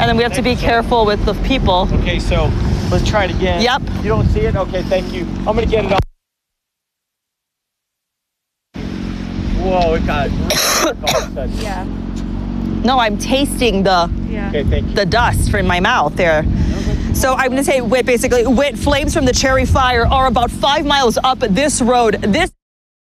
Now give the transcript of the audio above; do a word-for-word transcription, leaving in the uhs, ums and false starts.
And then we have to be careful with the people. Okay, so let's try it again. Yep. You don't see it? Okay, thank you. I'm gonna get it off. Whoa, it got all of a sudden. Yeah. No, I'm tasting the Yeah. Okay, thank you. the dust from my mouth there. So I'm gonna say, wait, basically, wait, flames from the cherry fire are about five miles up this road. This